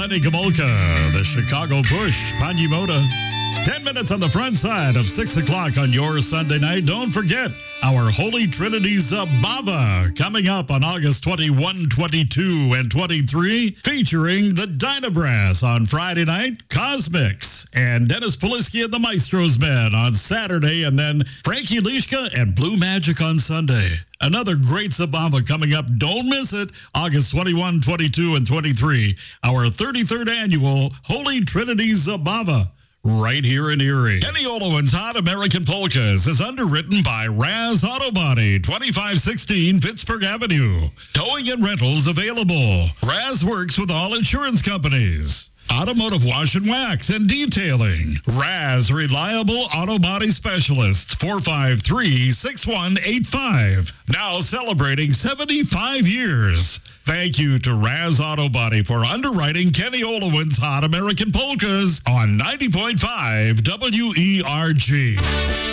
Lenny Gomolka, the Chicago Push, Panyimota. 10 minutes on the front side of 6 o'clock on your Sunday night. Don't forget our Holy Trinity Zabava coming up on August 21, 22, and 23, featuring the Dynabrass on Friday night, Cosmics, and Dennis Polisky and the Maestros Men on Saturday, and then Frankie Lishka and Blue Magic on Sunday. Another great Zabava coming up. Don't miss it. August 21, 22, and 23, our 33rd annual Holy Trinity Zabava. Right here in Erie. Kenny Olowin's Hot American Polkas is underwritten by Raz Auto Body, 2516 Pittsburgh Avenue. Towing and rentals available. Raz works with all insurance companies. Automotive wash and wax and detailing. Raz Reliable Auto Body Specialists, 453-6185. Now celebrating 75 years. Thank you to Raz Auto Body for underwriting Kenny Olowin's Hot American Polkas on 90.5 WERG.